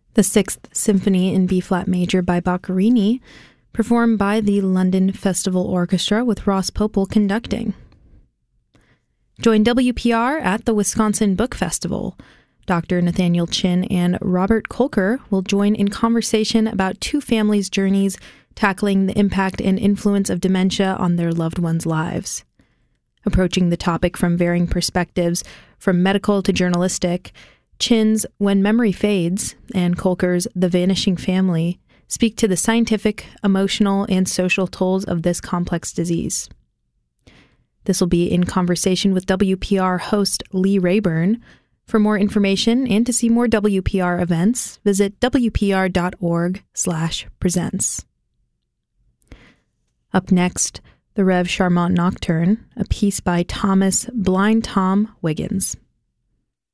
The Sixth Symphony in B-flat major by Boccherini, performed by the London Festival Orchestra with Ross Popel conducting. Join WPR at the Wisconsin Book Festival. Dr. Nathaniel Chin and Robert Kolker will join in conversation about two families' journeys tackling the impact and influence of dementia on their loved ones' lives. Approaching the topic from varying perspectives, from medical to journalistic, Chin's When Memory Fades and Kolker's The Vanishing Family speak to the scientific, emotional, and social tolls of this complex disease. This will be in conversation with WPR host Lee Rayburn. For more information and to see more WPR events, visit wpr.org/presents. Up next, the Rev Charmant Nocturne, a piece by Thomas Blind Tom Wiggins.